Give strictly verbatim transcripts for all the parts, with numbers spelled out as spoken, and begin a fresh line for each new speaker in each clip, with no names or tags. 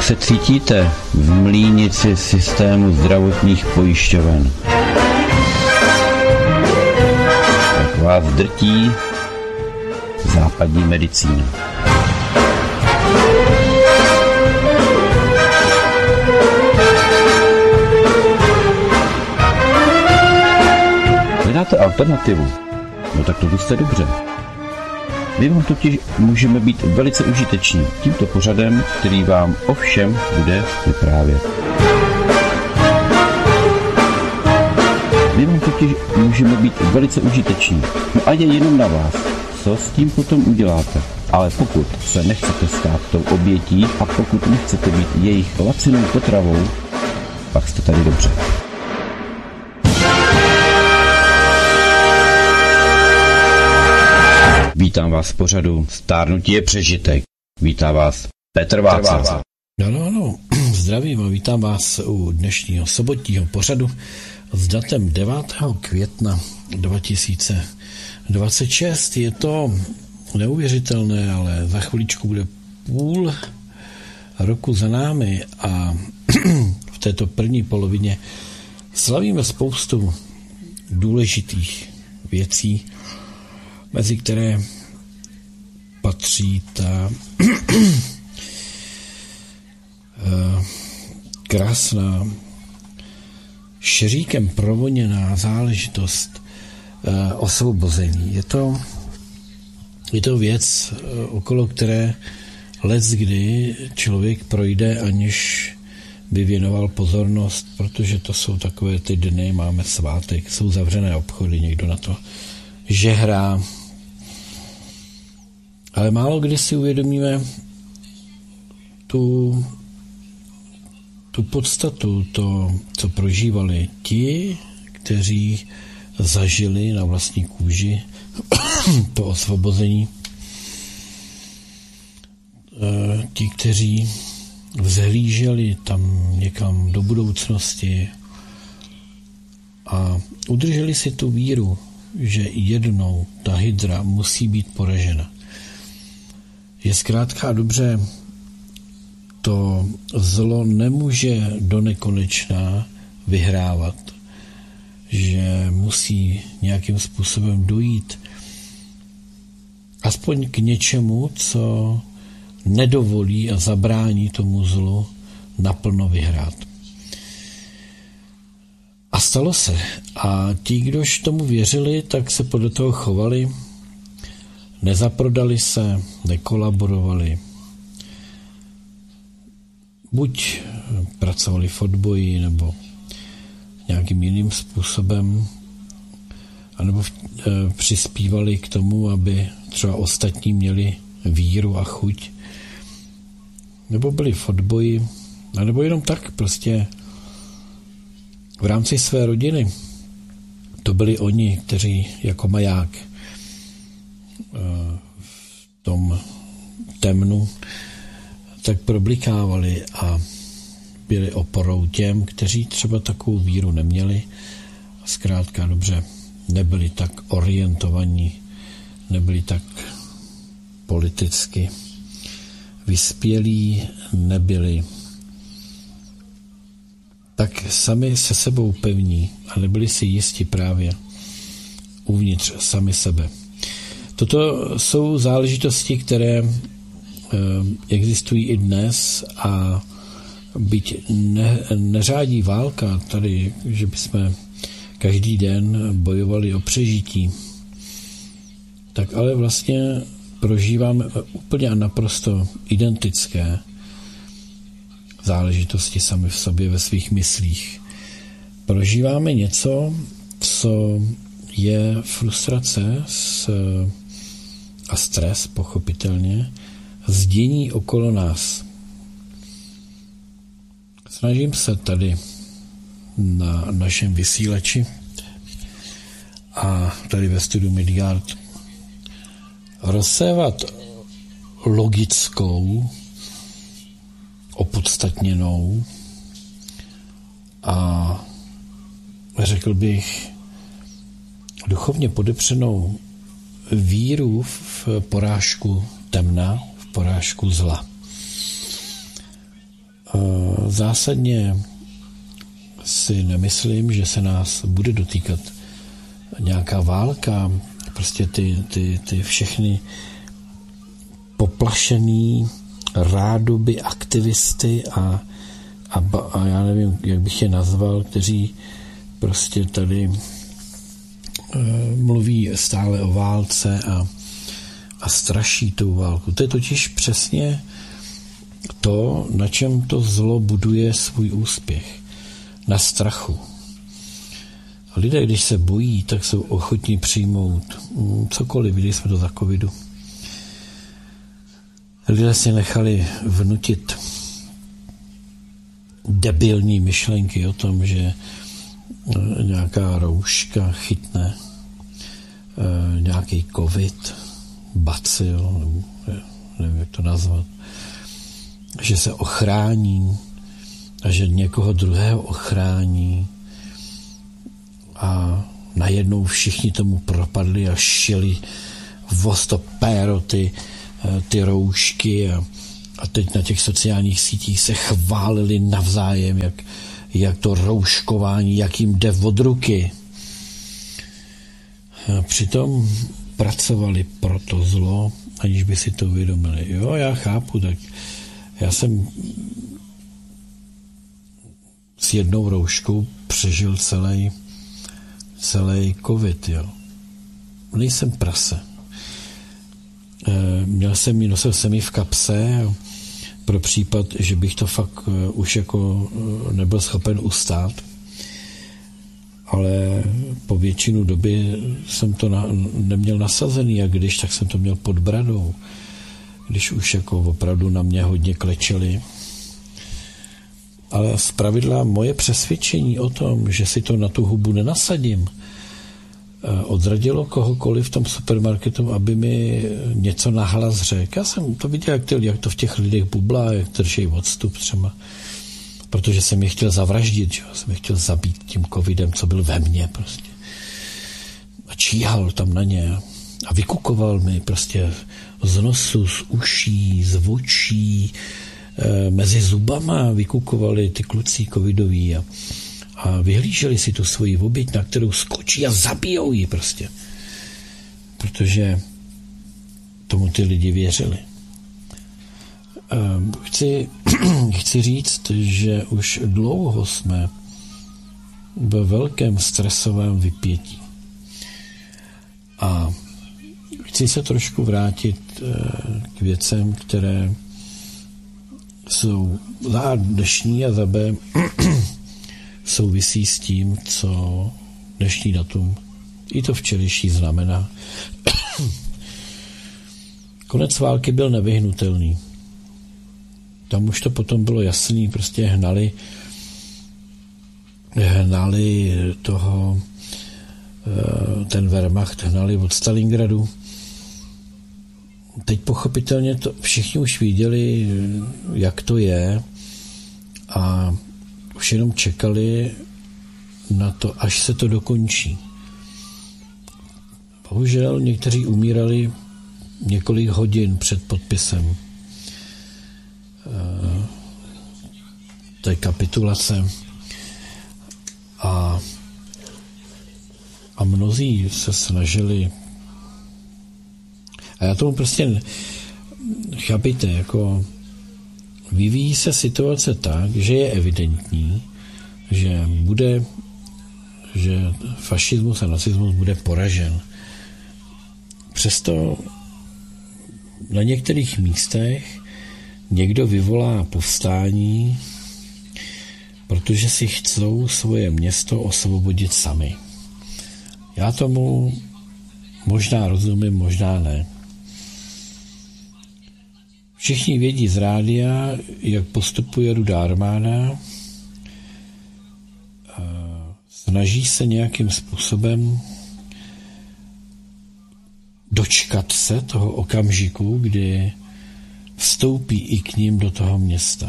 se cítíte v mlýnici systému zdravotních pojišťoven? Jak vás drtí západní medicína? Hledáte alternativu? No tak to jste dobře. My vám totiž můžeme být velice užiteční tímto pořadem, který vám o všem bude vyprávět. My vám totiž můžeme být velice užiteční. No a je jenom na vás, co s tím potom uděláte. Ale pokud se nechcete stát tou obětí a pokud nechcete být jejich lacinou potravou, pak jste tady dobře. Vítám vás v pořadu Stárnutí je přežitek. Vítá vás Petr Václav.
No, no, no, zdravím a vítám vás u dnešního sobotního pořadu s datem devátého května dva tisíce dvacet šest. Je to neuvěřitelné, ale za chviličku bude půl roku za námi a v této první polovině slavíme spoustu důležitých věcí, mezi které patří ta krásná, šeříkem provoněná záležitost osvobození. Je to, je to věc, okolo které leckdy člověk projde, aniž by věnoval pozornost, protože to jsou takové ty dny, máme svátek, jsou zavřené obchody, někdo na to žehrá. Ale málo kdy si uvědomíme tu, tu podstatu, to, co prožívali ti, kteří zažili na vlastní kůži to osvobození. Ti, kteří vzhlíželi tam někam do budoucnosti a udrželi si tu víru, že jednou ta hydra musí být poražena. Je zkrátka dobře, to zlo nemůže do nekonečna vyhrávat, že musí nějakým způsobem dojít aspoň k něčemu, co nedovolí a zabrání tomu zlu naplno vyhrát. A stalo se. A ti, kdož tomu věřili, tak se podle toho chovali, nezaprodali se, nekolaborovali. Buď pracovali v odboji, nebo nějakým jiným způsobem, anebo e, přispívali k tomu, aby třeba ostatní měli víru a chuť, nebo byli v odboji, anebo jenom tak prostě v rámci své rodiny. To byli oni, kteří jako maják v tom temnu tak problikávali a byli oporou těm, kteří třeba takovou víru neměli a zkrátka dobře nebyli tak orientovaní, nebyli tak politicky vyspělí, nebyli tak sami se sebou pevní a nebyli si jisti právě uvnitř sami sebe. Toto jsou záležitosti, které e, existují i dnes a byť ne, neřádí válka tady, že bychom každý den bojovali o přežití, tak ale vlastně prožíváme úplně a naprosto identické záležitosti sami v sobě ve svých myslích. Prožíváme něco, co je frustrace s, a stres, pochopitelně, z dění okolo nás. Snažím se tady na našem vysílači a tady ve studiu Midgard rozsévat logickou, opodstatněnou a řekl bych duchovně podepřenou víru v porážku temna, v porážku zla. zásadně si nemyslím, že se nás bude dotýkat nějaká válka, prostě ty, ty, ty všechny poplašený rádoby aktivisty a, a, a já nevím, jak bych je nazval, kteří prostě tady e, mluví stále o válce a, a straší tou válku. To je totiž přesně to, na čem to zlo buduje svůj úspěch. Na strachu. A lidé, když se bojí, tak jsou ochotní přijmout cokoliv. Viděli jsme to za covidu. Lidé si nechali vnutit debilní myšlenky o tom, že nějaká rouška chytne nějaký covid, bacil, nebo nevím, jak to nazvat, že se ochrání a že někoho druhého ochrání a najednou všichni tomu propadli a šili vostopéro ty, ty roušky a, a teď na těch sociálních sítích se chválili navzájem, jak, jak to rouškování, jak jim jde od ruky. A přitom pracovali pro to zlo, aniž by si to uvědomili. Jo, já chápu, tak já jsem s jednou rouškou přežil celý celý covid, jo. Nejsem prase. E, měl jsem ji, nosil jsem ji v kapse pro případ, že bych to fakt už jako nebyl schopen ustát. Ale po většinu doby jsem to na, neměl nasazený a když, tak jsem to měl pod bradou. Když už jako opravdu na mě hodně klečeli. Ale zpravidla moje přesvědčení o tom, že si to na tu hubu nenasadím, odradilo kohokoliv v tom supermarketu, aby mi něco nahlas řekl. Já jsem to viděl, jak, ty, jak to v těch lidech bublá, jak drží odstup třeba. Protože jsem je chtěl zavraždit, že? Jsem je chtěl zabít tím covidem, co byl ve mně prostě. A číhal tam na ně a vykukoval mi prostě z nosu, z uší, z očí, e, mezi zubama vykukovali ty kluci covidoví a, a vyhlíželi si tu svoji oběť, na kterou skočí a zabijou ji prostě. Protože tomu ty lidi věřili. Chci, chci říct, že už dlouho jsme ve velkém stresovém vypětí. A chci se trošku vrátit k věcem, které jsou za A dnešní a za B souvisí s tím, co dnešní datum i to včerejší znamená. Konec války byl nevyhnutelný. Tam už to potom bylo jasný, prostě hnali hnali toho ten Wehrmacht hnali od Stalingradu. Teď pochopitelně to všichni už viděli, jak to je a už jenom čekali na to, až se to dokončí. Bohužel někteří umírali několik hodin před podpisem té kapitulace a, a mnozí se snažili a já tomu prostě chápejte, jako vyvíjí se situace tak, že je evidentní, že bude, že fašismus a nacismus bude poražen. Přesto na některých místech někdo vyvolá povstání, protože si chcou svoje město osvobodit sami. Já tomu možná rozumím, možná ne. Všichni vědí z rádia, jak postupuje Rudá armáda. Snaží se nějakým způsobem dočkat se toho okamžiku, kdy vstoupí i k ním do toho města.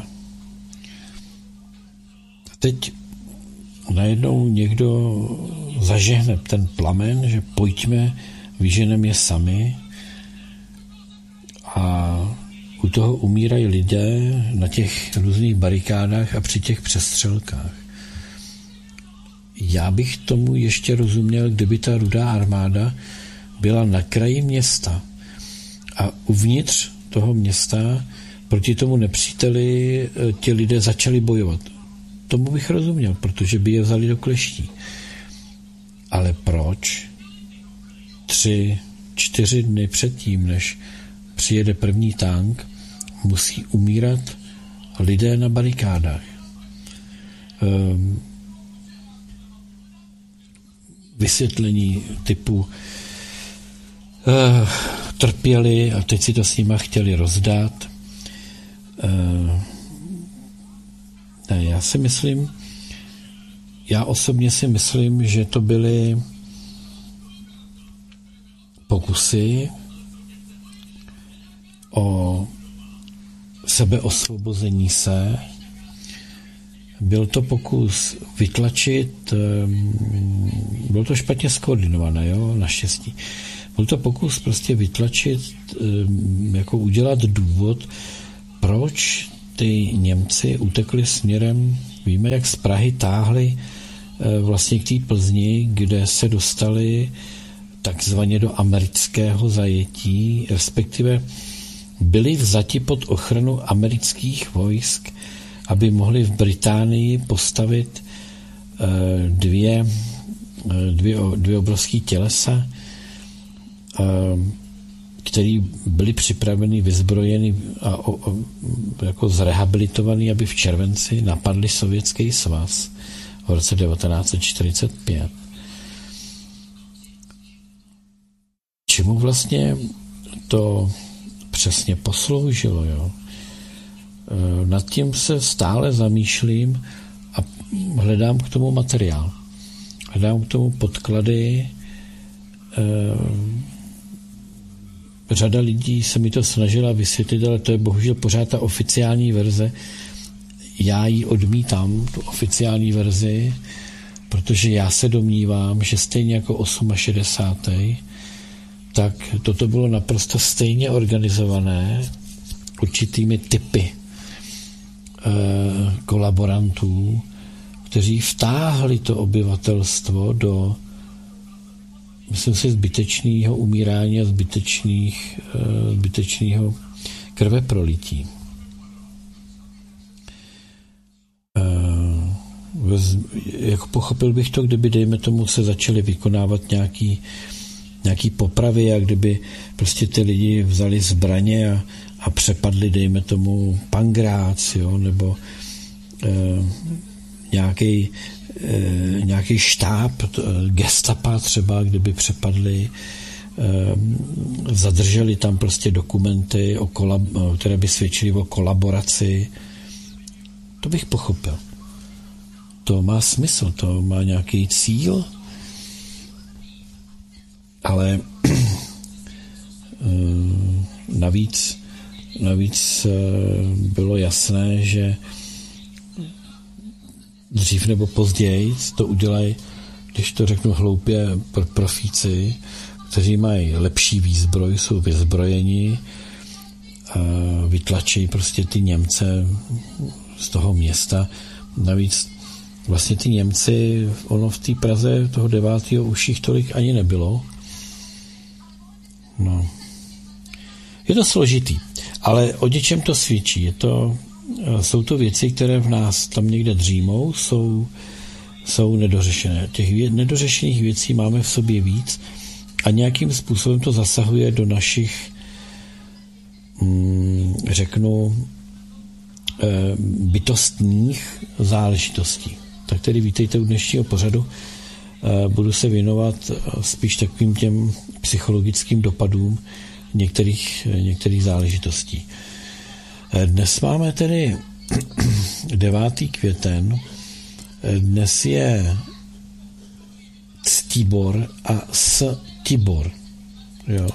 A teď najednou někdo zažehne ten plamen, že pojďme, vyženeme je sami a u toho umírají lidé na těch různých barikádách a při těch přestřelkách. Já bych tomu ještě rozuměl, kdyby ta Rudá armáda byla na kraji města a uvnitř toho města proti tomu nepříteli ti lidé začali bojovat. Tomu bych rozuměl, protože by je vzali do kleští. Ale proč tři, čtyři dny předtím, než přijede první tank, musí umírat lidé na barikádách? Um, vysvětlení typu uh, trpěli a teď si to s nima chtěli rozdat. Uh, ne, já si myslím, já osobně si myslím, že to byly pokusy o sebeosvobození se. Byl to pokus vytlačit, bylo to špatně skoordinované, jo, naštěstí. Byl to pokus prostě vytlačit, jako udělat důvod, proč ty Němci utekli směrem, víme, jak z Prahy táhli vlastně k té Plzni, kde se dostali takzvaně do amerického zajetí, respektive byli vzati pod ochranu amerických vojsk, aby mohli v Británii postavit dvě, dvě, dvě obrovské tělesa, které byly připraveny, vyzbrojeny a o, o, jako zrehabilitovaný, aby v červenci napadli Sovětský svaz v roce devatenáct set čtyřicet pět. Čemu vlastně to přesně posloužilo, jo? Nad tím se stále zamýšlím a hledám k tomu materiál. Hledám k tomu podklady. Řada lidí se mi to snažila vysvětlit, ale to je bohužel pořád ta oficiální verze. Já ji odmítám, tu oficiální verzi, protože já se domnívám, že stejně jako šedesátý osmý tak toto bylo naprosto stejně organizované určitými typy kolaborantů, kteří vtáhli to obyvatelstvo do, myslím si, zbytečného umírání a zbytečných, zbytečného krveprolití. Jako pochopil bych to, kdyby, dejme tomu, se začaly vykonávat nějaký, nějaký popravy a kdyby prostě ty lidi vzali zbraně a a přepadli, dejme tomu, Pangrác, jo, nebo e, nějaký, e, nějaký štáb gestapa třeba, kdyby přepadli, e, zadrželi tam prostě dokumenty, o kolab- které by svědčily o kolaboraci. To bych pochopil. To má smysl, to má nějaký cíl, ale e, navíc Navíc bylo jasné, že dřív nebo později to udělají, když to řeknu hloupě, profíci, kteří mají lepší výzbroj, jsou vyzbrojeni a vytlačí prostě ty Němce z toho města. Navíc vlastně ty Němci, ono v té Praze toho devátého už jich tolik ani nebylo. No. Je to složitý. Ale o něčem to svědčí. Je to, jsou to věci, které v nás tam někde dřímou, jsou, jsou nedořešené. Těch vě, nedořešených věcí máme v sobě víc a nějakým způsobem to zasahuje do našich, mm, řeknu, e, bytostních záležitostí. Tak tedy vítejte u dnešního pořadu. E, budu se věnovat spíš takovým těm psychologickým dopadům některých, některých záležitostí. Dnes máme tedy devátý květen, dnes je Ctibor a Stibor. Jo.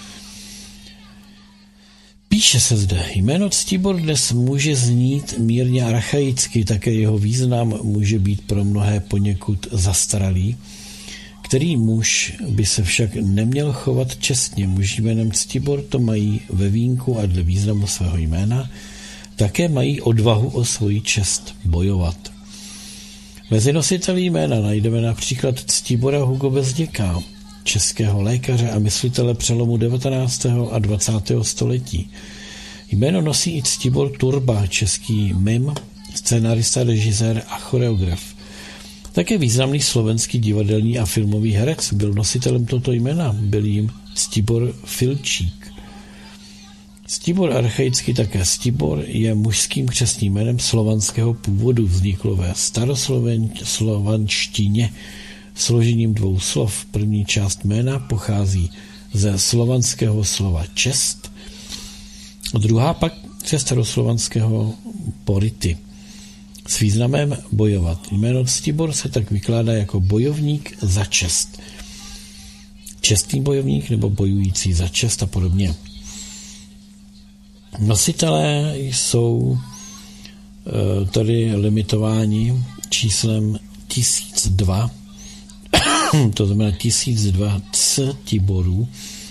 Píše se zde, jméno Ctibor dnes může znít mírně archaicky, také jeho význam může být pro mnohé poněkud zastaralý. Který muž by se však neměl chovat čestně? Muži jménem Ctibor to mají ve vínku a dle významu svého jména také mají odvahu o svoji čest bojovat. Mezi nositeli jména najdeme například Ctibora Hugo Bezděka, českého lékaře a myslitele přelomu devatenáctého a dvacátého století. Jméno nosí i Ctibor Turba, český mim, scénárista, režisér a choreograf. Také významný slovenský divadelní a filmový herec byl nositelem tohoto jména, byl jim Ctibor Filčík. Ctibor archaicky také Ctibor je mužským křestním jménem slovanského původu, vzniklo ve staroslovanštině složením dvou slov. První část jména pochází ze slovanského slova čest, a druhá pak ze staroslovanského pority s významem bojovat. Jméno Ctibor se tak vykládá jako bojovník za čest, čestný bojovník nebo bojující za čest a podobně. Nositelé jsou tady limitováni číslem tisíc dva, to znamená tisíc dva Ctiborů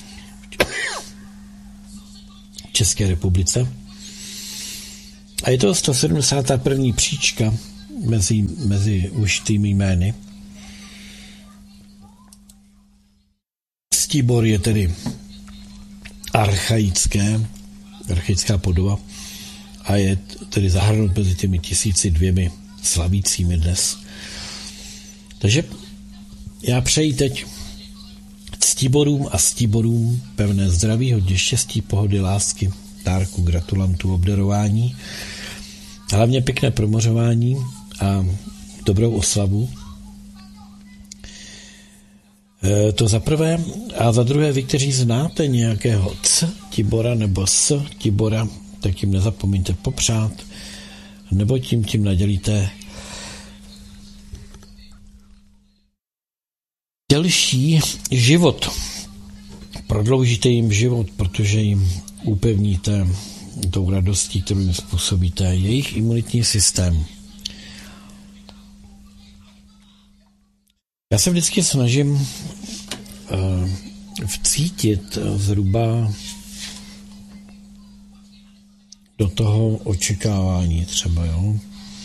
v České republice. A je to sto sedmdesátá první příčka mezi, mezi užitými jmény. Ctibor je tedy archaické, archaická podoba a je tedy zahrnut mezi těmi tisíci dvěmi slavícími dnes. Takže já přeji teď Ctiborům a Ctiborům pevné zdraví, hodně štěstí, pohody, lásky, dárku, gratulantů, obdarování, hlavně pěkné promořování a dobrou oslavu. E, to za prvé. A za druhé, vy, kteří znáte nějakého Ctibora nebo Stibora, tak jim nezapomeňte popřát, nebo tím tím nadělíte delší život. Prodloužíte jim život, protože jim upevníte tou radostí, kterou jim způsobíte, jejich imunitní systém. Já se vždycky snažím uh, vcítit zhruba do toho očekávání třeba, jo?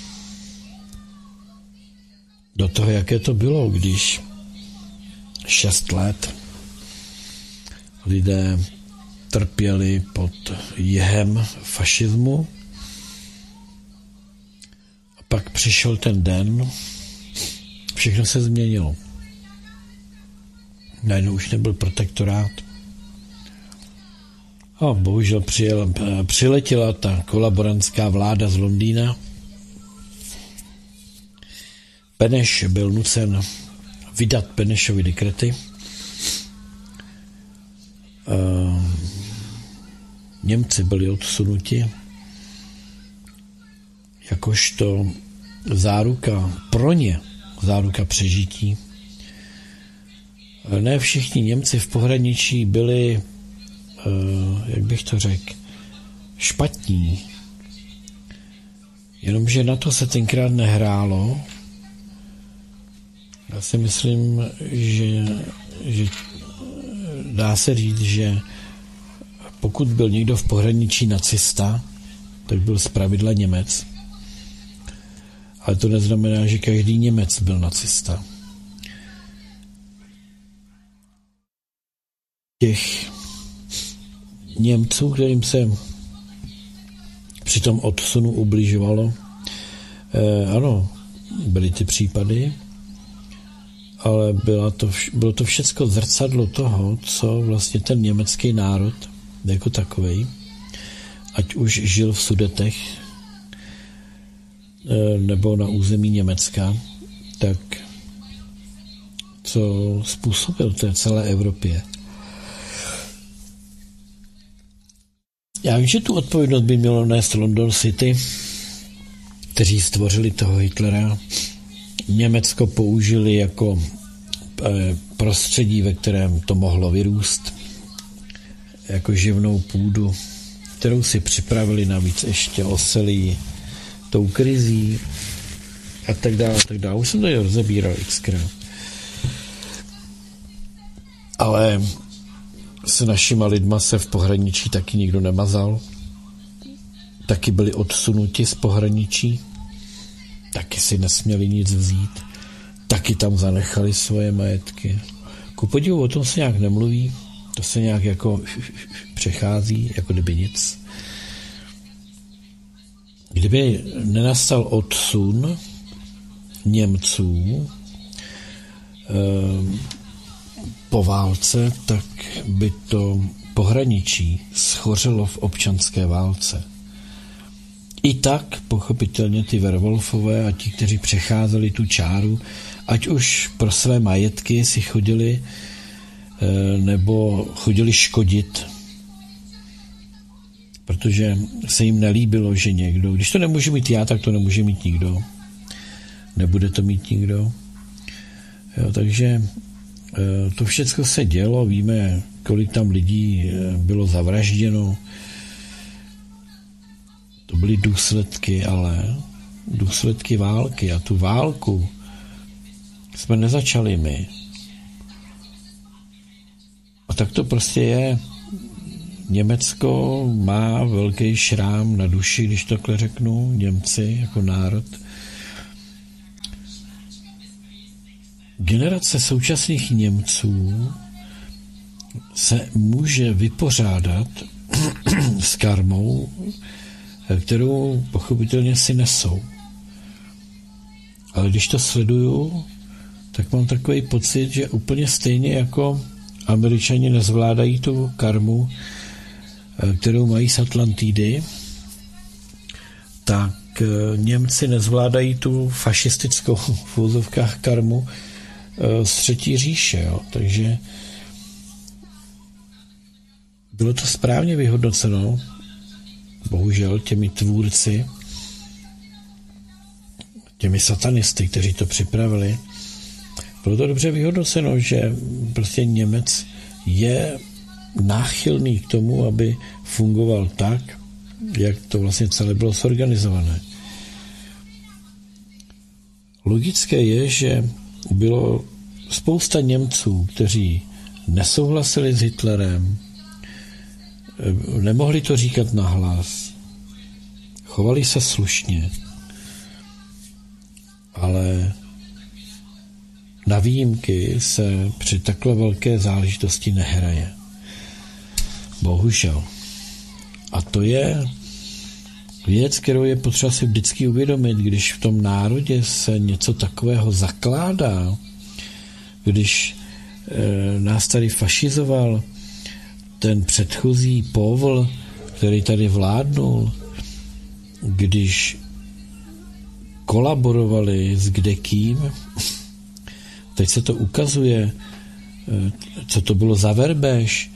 Do toho, jaké to bylo, když šest let lidé trpěli pod jehem fašismu a pak přišel ten den, všechno se změnilo. Najednou už nebyl protektorát a bohužel přijel, přiletěla ta kolaborantská vláda z Londýna. Beneš byl nucen vydat Benešovy dekrety. Uh, Němci byli odsunuti jakožto záruka pro ně, záruka přežití. Ne všichni Němci v pohraničí byli, uh, jak bych to řekl, špatní. Jenomže na to se tenkrát nehrálo. Já si myslím, že, že dá se říct, že pokud byl někdo v pohraničí nacista, tak byl zpravidla Němec. Ale to neznamená, že každý Němec byl nacista. Těch Němců, kterým se při tom odsunu ubližovalo, eh, ano, byly ty případy, ale byla to, bylo to všecko zrcadlo toho, co vlastně ten německý národ jako takovej, ať už žil v Sudetech nebo na území Německa, tak co způsobil té celé Evropě. Já vím, že tu odpovědnost by mělo nést London City, kteří stvořili toho Hitlera. Německo použili jako prostředí, ve kterém to mohlo vyrůst, jako živnou půdu, kterou si připravili, navíc ještě oselí tou krizí a tak dále, a tak dále. Už jsem to rozebíral xkrát. Ale s našima lidma se v pohraničí taky nikdo nemazal. Taky byli odsunuti z pohraničí. Taky si nesměli nic vzít. Taky tam zanechali svoje majetky. Ku podivu o tom se nějak nemluví. To se nějak jako přechází, jako kdyby nic. Kdyby nenastal odsun Němců eh, po válce, tak by to pohraničí schořelo v občanské válce. I tak pochopitelně ty Werwolfové a ti, kteří přecházeli tu čáru, ať už pro své majetky si chodili nebo chodili škodit, protože se jim nelíbilo, že někdo, když to nemůže mít já, tak to nemůže mít nikdo. Nebude to mít nikdo. Jo, takže to všechno se dělo, víme, kolik tam lidí bylo zavražděno. To byly důsledky, ale důsledky války, a tu válku jsme nezačali my. A tak to prostě je. Německo má velký šrám na duši, když takhle řeknu, Němci jako národ. Generace současných Němců se může vypořádat s karmou, kterou pochopitelně si nesou. Ale když to sleduju, tak mám takový pocit, že úplně stejně jako Američani nezvládají tu karmu, kterou mají z Atlantidy, tak Němci nezvládají tu fašistickou v úzovkách karmu z Třetí říše. Jo. Takže bylo to správně vyhodnoceno, bohužel těmi tvůrci, těmi satanisty, kteří to připravili. Bylo to dobře vyhodnoceno, že prostě Němec je náchylný k tomu, aby fungoval tak, jak to vlastně celé bylo zorganizované. Logické je, že bylo spousta Němců, kteří nesouhlasili s Hitlerem, nemohli to říkat nahlas, chovali se slušně, ale na výjimky se při takhle velké záležitosti nehraje. Bohužel. A to je věc, kterou je potřeba si vždycky uvědomit, když v tom národě se něco takového zakládá, když e, nás tady fašizoval ten předchozí povl, který tady vládnul, když kolaborovali s kdekým, teď se to ukazuje, co to bylo za verbež,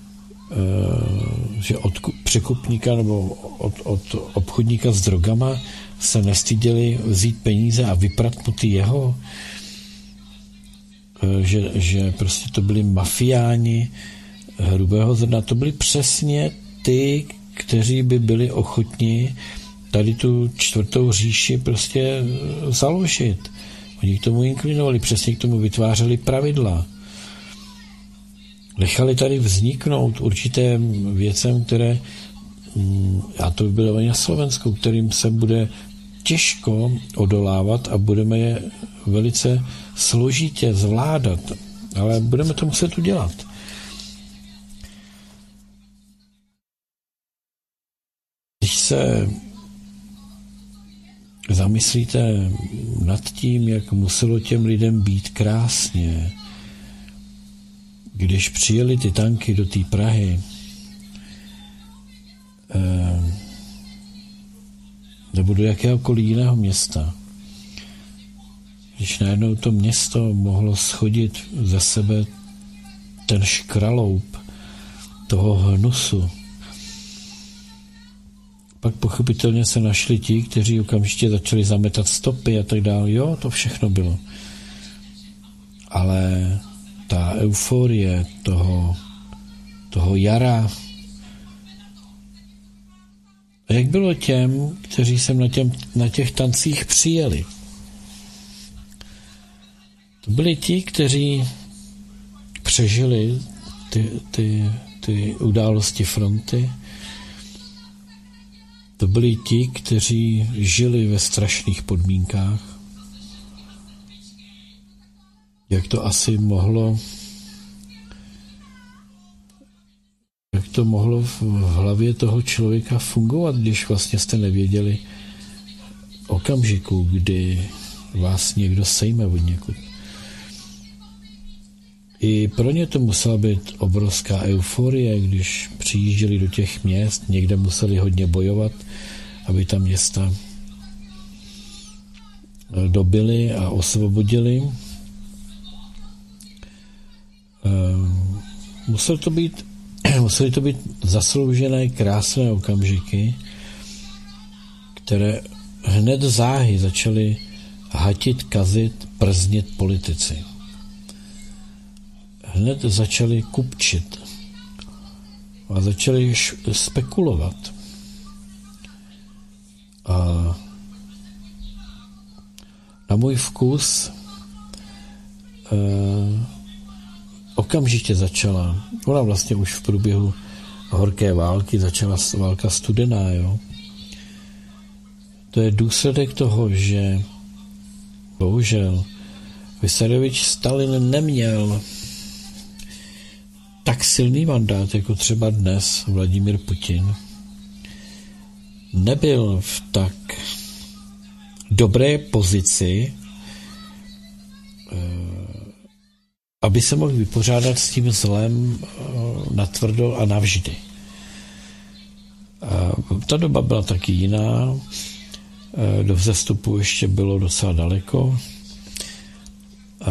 že od překupníka nebo od, od obchodníka s drogama se nestyděli vzít peníze a vyprat mu ty jeho, že, že prostě to byli mafiáni hrubého zrna. To byli přesně ty, kteří by byli ochotni tady tu čtvrtou říši prostě založit. Oni k tomu inklinovali, přesně k tomu vytvářeli pravidla. Nechali tady vzniknout určité věcem, které, a to by bylo na Slovensku, kterým se bude těžko odolávat a budeme je velice složitě zvládat. Ale budeme to muset udělat. Když se zamyslíte nad tím, jak muselo těm lidem být krásně, když přijeli ty tanky do té Prahy, eh, nebo do jakéhokoliv jiného města, když najednou to město mohlo schodit ze sebe ten škraloup toho hnusu, pak pochopitelně se našli ti, kteří okamžitě začali zametat stopy a tak dále. Jo, to všechno bylo. Ale ta euforie toho, toho jara, a jak bylo těm, kteří sem na, těm, na těch tancích přijeli? To byli ti, kteří přežili ty, ty, ty události fronty, to byli ti, kteří žili ve strašných podmínkách. Jak to asi mohlo, jak to mohlo v hlavě toho člověka fungovat, když vlastně jste nevěděli okamžiku, kdy vás někdo sejme od někud. I pro ně to musela být obrovská euforie, když přijížděli do těch měst, někde museli hodně bojovat, aby ta města dobyli a osvobodili. Museli to být, museli to být zasloužené, krásné okamžiky, které hned záhy začaly hatit, kazit, prznit politici. Hned začali kupčit a začali spekulovat. A na můj vkus eh, okamžitě začala, ona vlastně už v průběhu horké války začala válka studená, jo. To je důsledek toho, že bohužel Vysarovič Stalin neměl tak silný mandát, jako třeba dnes Vladimír Putin. Nebyl v tak dobré pozici, aby se mohl vypořádat s tím zlem natvrdo a navždy. A ta doba byla taky jiná, do vzestupu ještě bylo docela daleko. A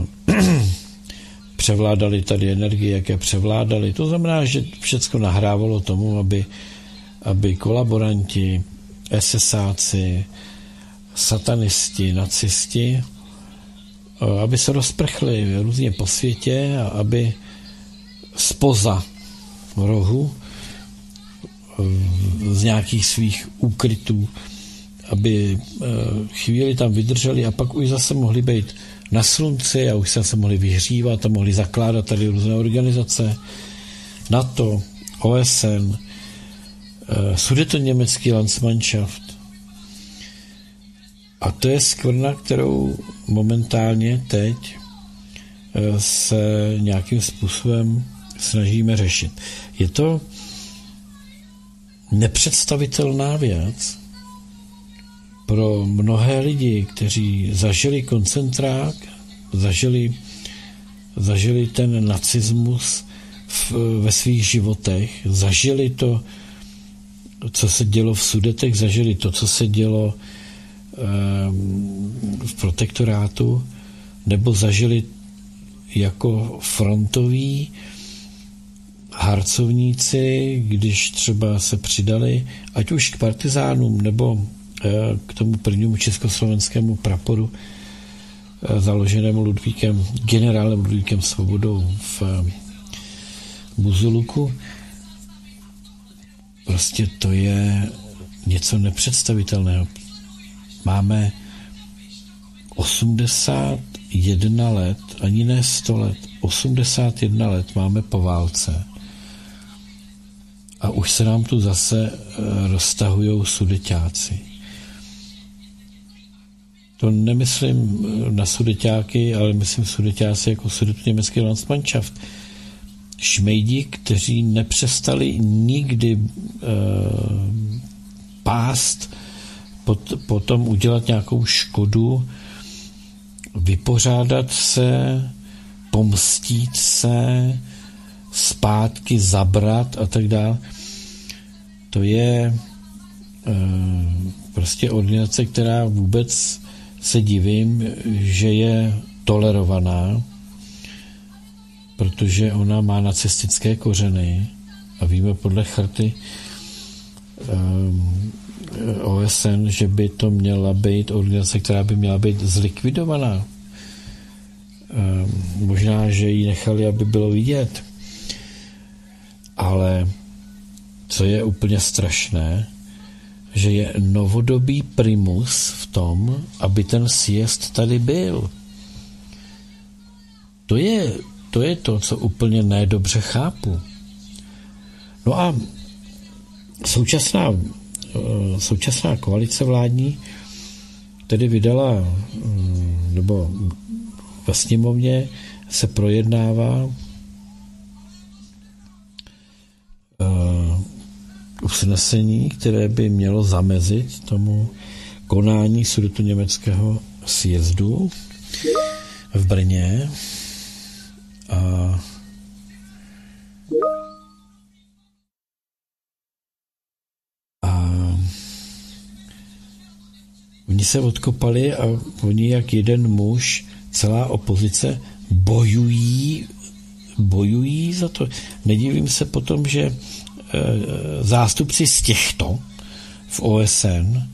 převládaly tady energie, jaké převládaly. To znamená, že všechno nahrávalo tomu, aby, aby kolaboranti, esesáci, satanisti, nacisti, aby se rozprchli různě po světě a aby spoza rohu z nějakých svých úkrytů, aby chvíli tam vydrželi a pak už zase mohli být na slunci a už se mohli vyhřívat a mohli zakládat tady různé organizace, NATO, O S N, Sudetoněmecký Landsmannschaft. A to je skvrna, kterou momentálně teď se nějakým způsobem snažíme řešit. Je to nepředstavitelná věc pro mnohé lidi, kteří zažili koncentrák, zažili, zažili ten nacismus v, ve svých životech, zažili to, co se dělo v Sudetech, zažili to, co se dělo v protektorátu, nebo zažili jako frontoví harcovníci, když třeba se přidali, ať už k partizánům, nebo k tomu prvnímu československému praporu založenému Ludvíkem, generálem Ludvíkem Svobodou v Buzuluku. Prostě to je něco nepředstavitelného. Máme osmdesát jedna let, ani ne sto let, osmdesát jedna let máme po válce. A už se nám tu zase roztahujou sudeťáci. To nemyslím na sudeťáky, ale myslím sudeťáci jako Sudetoněmecký Landsmannschaft. Šmejdi, kteří nepřestali nikdy uh, pást, pot, potom udělat nějakou škodu, vypořádat se, pomstít se, zpátky zabrat a tak dále. To je uh, prostě organizace, která vůbec se divím, že je tolerovaná, protože ona má nacistické kořeny a víme podle charty um, O S N, že by to měla být organizace, která by měla být zlikvidovaná. Um, možná, že ji nechali, aby bylo vidět. Ale co je úplně strašné, že je novodobý primus v tom, aby ten sjezd tady byl. To je to je to, co úplně nedobře chápu. No a současná, současná koalice vládní tedy vydala, nebo ve sněmovně se projednává usnesení, které by mělo zamezit tomu konání sudetoněmeckého sjezdu v Brně. A a oni se odkopali a oni jak jeden muž, celá opozice bojují bojují za to. Nedivím se potom, že e, zástupci z těchto v O S N e,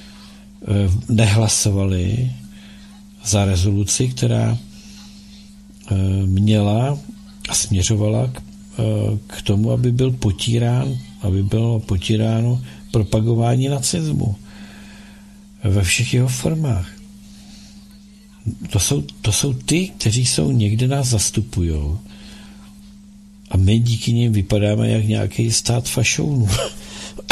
nehlasovali za rezoluci, která e, měla a směřovala k, e, k tomu, aby byl potírán, aby bylo potíráno propagování nacismu ve všech jeho formách. To jsou, to jsou ty, kteří jsou někde nás zastupujou a my díky nim vypadáme jak nějaký stát fašounů.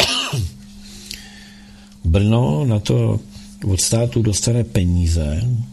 Brno na to od státu dostane peníze